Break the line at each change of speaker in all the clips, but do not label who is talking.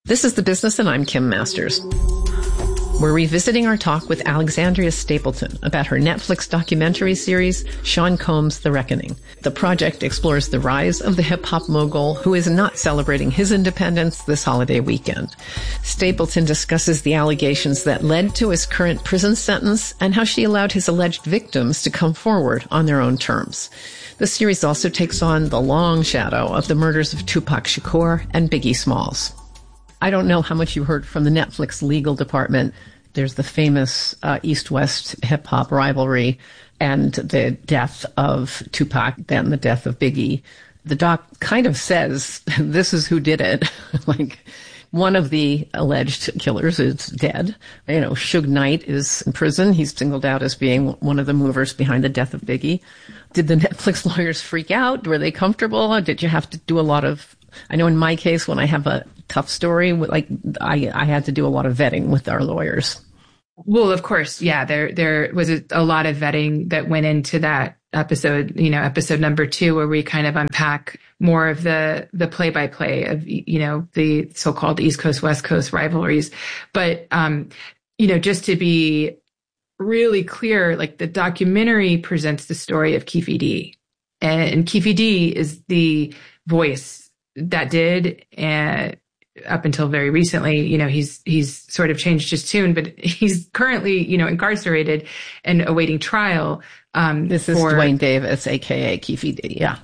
This is The Business, and I'm Kim Masters. We're revisiting our talk with Alexandria Stapleton about her Netflix documentary series, Sean Combs' The Reckoning. The project explores the rise of the hip-hop mogul who is not celebrating his independence this holiday weekend. Stapleton discusses the allegations that led to his current prison sentence and how she allowed his alleged victims to come forward on their own terms. The series also takes on the long shadow of the murders of Tupac Shakur and Biggie Smalls. I don't know how much you heard from the Netflix legal department. There's the famous East-West hip-hop rivalry and the death of Tupac, then the death of Biggie. The doc kind of says, this is who did it. Like, one of the alleged killers is dead. You know, Suge Knight is in prison. He's singled out as being one of the movers behind the death of Biggie. Did the Netflix lawyers freak out? Were they comfortable? Or did you have to do a lot of... I know in my case, when I have a tough story, like I had to do a lot of vetting with our lawyers.
Well, of course, yeah, there was a lot of vetting that went into that episode, you know, episode number 2, where we kind of unpack more of the play-by-play of, you know, the so-called East Coast, West Coast rivalries. But, you know, just to be really clear, like the documentary presents the story of Keffe D. And Keffe D is the voice that did, up until very recently, you know, he's sort of changed his tune, but he's currently, you know, incarcerated and awaiting trial.
This is Dwayne Davis, aka Keffe D. Yeah.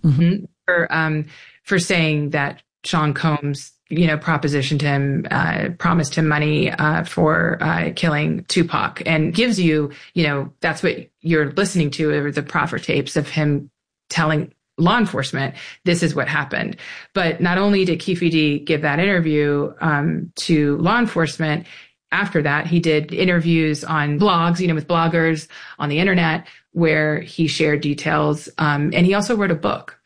Mm-hmm. For saying that Sean Combs, you know, propositioned him, promised him money, for, killing Tupac, and gives you, you know, that's what you're listening to, are the proffer tapes of him telling law enforcement, this is what happened. But not only did Keffe D give that interview to law enforcement, after that, he did interviews on blogs, you know, with bloggers on the internet, where he shared details. And he also wrote a book.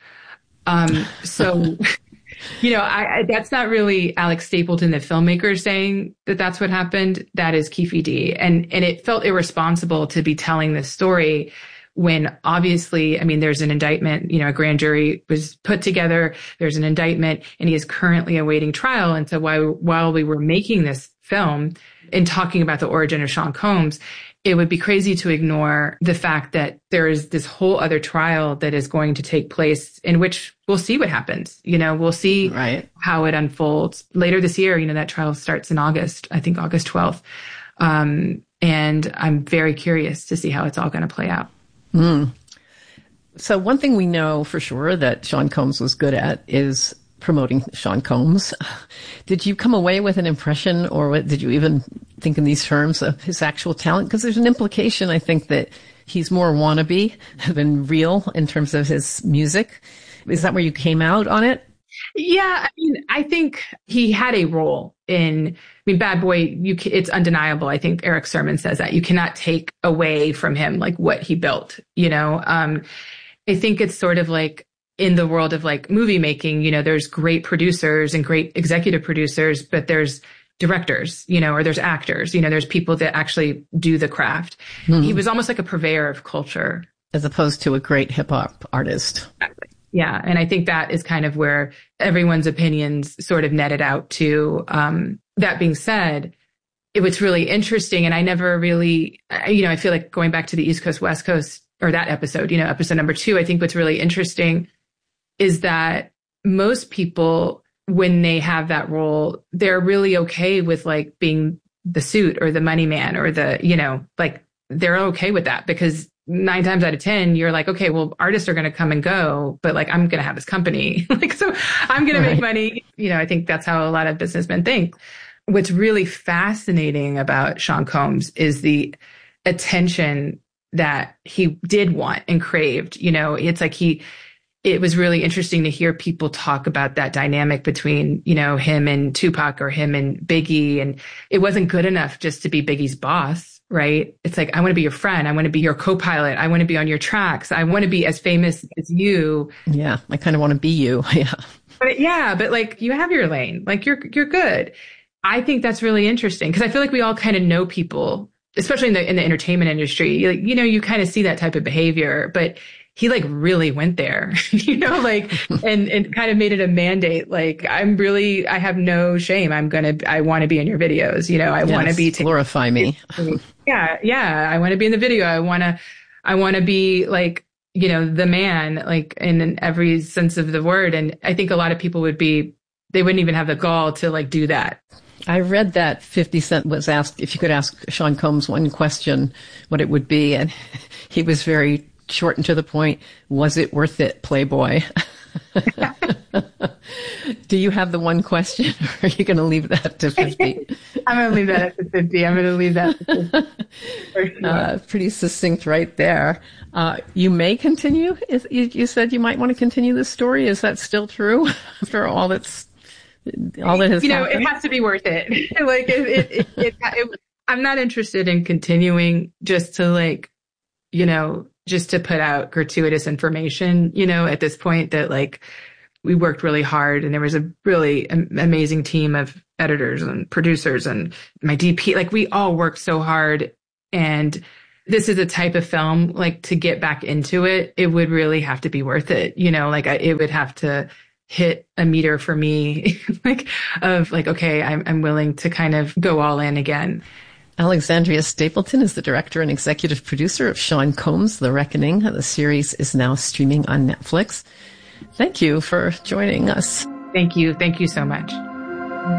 So, you know, that's not really Alex Stapleton, the filmmaker, saying that that's what happened. That is Keffe D. And it felt irresponsible to be telling this story when obviously, I mean, there's an indictment, you know, a grand jury was put together, there's an indictment, and he is currently awaiting trial. And so while we were making this film and talking about the origin of Sean Combs, it would be crazy to ignore the fact that there is this whole other trial that is going to take place, in which we'll see what happens. You know, we'll see how it unfolds later this year. You know, that trial starts in August, I think August 12th. And I'm very curious to see how it's all going to play out.
So one thing we know for sure that Sean Combs was good at is promoting Sean Combs. Did you come away with an impression, or did you even think in these terms of his actual talent? Because there's an implication, I think, that he's more wannabe than real in terms of his music. Is that where you came out on it?
Yeah, I mean, I think he had a role in, I mean, Bad Boy, it's undeniable. I think Eric Sermon says that. You cannot take away from him, like, what he built, you know? I think it's sort of like in the world of like movie making, you know, there's great producers and great executive producers, but there's directors, you know, or there's actors, you know, there's people that actually do the craft. He was almost like a purveyor of culture.
As opposed to a great hip hop artist.
Exactly. Yeah. And I think that is kind of where everyone's opinions sort of netted out to. That being said, it was really interesting. And I never really, you know, I feel like going back to the East Coast, West Coast, or that episode, you know, episode number 2, I think what's really interesting is that most people, when they have that role, they're really okay with like being the suit or the money man or the, you know, like they're okay with that, because 9 times out of 10, you're like, okay, well, artists are going to come and go, but like, I'm going to have this company. Like, so I'm going to make money. You know, I think that's how a lot of businessmen think. What's really fascinating about Sean Combs is the attention that he did want and craved. You know, it's like it was really interesting to hear people talk about that dynamic between, you know, him and Tupac or him and Biggie. And it wasn't good enough just to be Biggie's boss. Right? It's like, I want to be your friend. I want to be your co-pilot. I want to be on your tracks. I want to be as famous as you.
Yeah. I kind of want to be you. Yeah.
But like, you have your lane. Like, you're good. I think that's really interesting, because I feel like we all kind of know people, especially in the entertainment industry. You know, you kind of see that type of behavior, but he like really went there, you know, like, and kind of made it a mandate. Like, I have no shame. I want to be in your videos. You know, I want to be,
glorify me.
Yeah. I want to be in the video. I want to be like, you know, the man, like in every sense of the word. And I think a lot of people they wouldn't even have the gall to like do that.
I read that 50 Cent was asked if you could ask Sean Combs one question, what it would be. And he was very short and to the point. Was it worth it, Playboy? Do you have the one question, or are you going to leave that to 50?
I'm going to leave that at the 50. I'm going to leave that at 50.
Pretty succinct right there. You may continue. You said you might want to continue this story. Is that still true after all that has happened?
It has to be worth it. Like I'm not interested in continuing just to like, you know, just to put out gratuitous information, you know, at this point that like we worked really hard and there was a really amazing team of editors and producers and my DP, like we all worked so hard. And this is a type of film, like to get back into it, it would really have to be worth it. You know, like it would have to hit a meter for me, like of like, okay, I'm willing to kind of go all in again.
Alexandria Stapleton is the director and executive producer of Sean Combs, The Reckoning. The series is now streaming on Netflix. Thank you for joining us.
Thank you. Thank you so much.